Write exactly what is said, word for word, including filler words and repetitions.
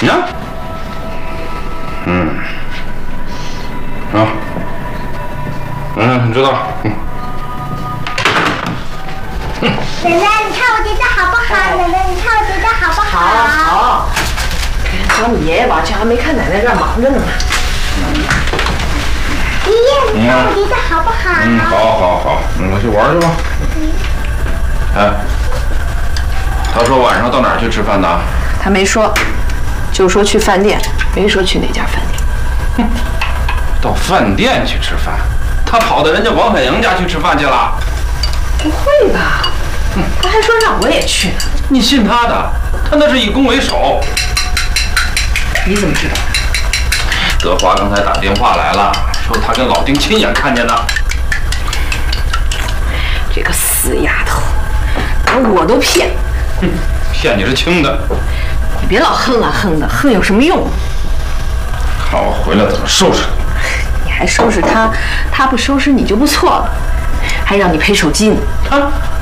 你呢？嗯，啊，嗯，知道。嗯。 奶奶，你看我叠的好不好？奶奶，你看我叠的好不好？ 好，好。找你爷爷吧，这还没看奶奶这儿忙着呢嘛。 爷爷，你看我叠的好不好？ 嗯，好，好，好，嗯，我去玩去吧。哎，他说晚上到哪儿去吃饭呢？ 他没说，就说去饭店，没说去哪家饭店。 哼，到饭店去吃饭，他跑到人家王海洋家去吃饭去了？ 不会吧？嗯，他还说让我也去呢。 你信他的？他那是以攻为守。 你怎么知道？ 德华刚才打电话来了，说他跟老丁亲眼看见的。 这个死丫头，把我都骗。 哼，骗你是轻的。 你别老哼啊哼的，哼有什么用？ 看我回来怎么收拾你！ 你还收拾他，他不收拾你就不错了，还让你赔手机呢。 啊！